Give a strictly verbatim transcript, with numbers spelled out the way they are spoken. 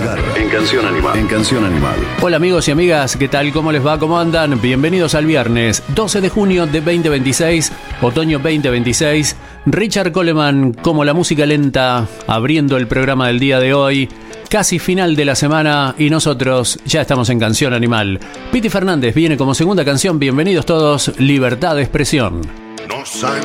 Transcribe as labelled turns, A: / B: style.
A: lugar. En Canción Animal. En Canción Animal.
B: Hola amigos y amigas, ¿qué tal? ¿Cómo les va? ¿Cómo andan? Bienvenidos al viernes doce de junio de veinte veintiséis, otoño veinte veintiséis. Richard Coleman como la música lenta, abriendo el programa del día de hoy. Casi final de la semana y nosotros ya estamos en Canción Animal. Piti Fernández viene como segunda canción. Bienvenidos todos. Libertad de expresión.
C: Nos han